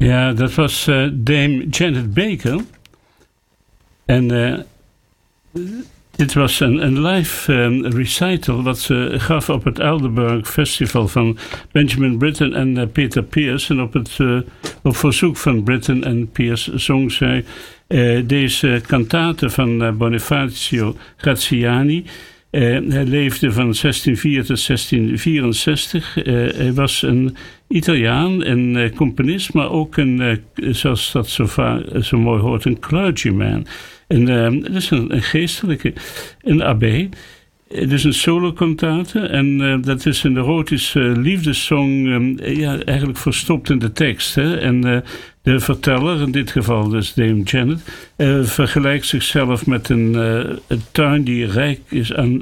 Ja, dat was Dame Janet Baker. En dit was een live recital wat ze gaf op het Aldeburgh Festival van Benjamin Britten en Peter Pears. En op verzoek van Britten en Pears zong zij deze kantate van Bonifacio Graziani. Hij leefde van 1604 tot 1664. Hij was een Italiaan, een componist, maar ook zoals dat zo mooi hoort, een clergyman. Dus een geestelijke, een abbé. Dus een solo-kantate. En dat is een erotische liefdessong, eigenlijk verstopt in de tekst. Hè? En de verteller, in dit geval dus Dame Janet, vergelijkt zichzelf met een tuin die rijk is aan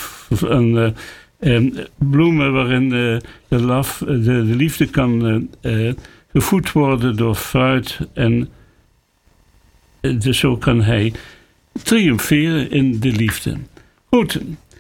bloemen waarin de liefde kan gevoed worden door fruit. En dus zo kan hij triomferen in de liefde. Goed.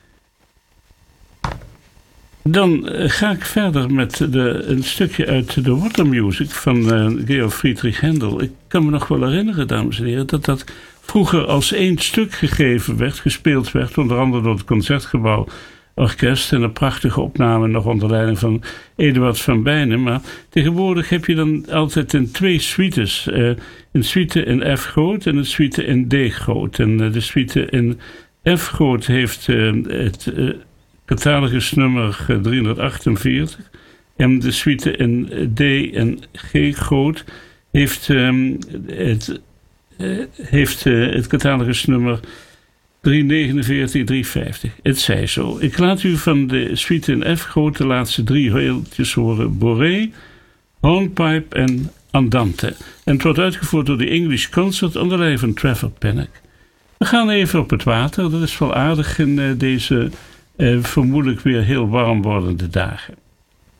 Dan ga ik verder met een stukje uit de Water Music van Georg Friedrich Händel. Ik kan me nog wel herinneren, dames en heren, dat vroeger als één stuk gegeven werd, gespeeld werd, onder andere door het Concertgebouw Orkest en een prachtige opname nog onder leiding van Eduard van Bijnen. Maar tegenwoordig heb je dan altijd in twee suites. Een suite in F groot en een suite in D groot. En de suite in F groot heeft het catalogus nummer 348. En de suite in D en G groot heeft het catalogus nummer 349, 350. Het zij zo. Ik laat u van de suite in F groot de laatste drie heeltjes horen. Boré, Hornpipe en Andante. En het wordt uitgevoerd door de English Concert onder leiding van Trevor Pinnock. We gaan even op het water. Dat is wel aardig in deze vermoedelijk weer heel warm wordende dagen.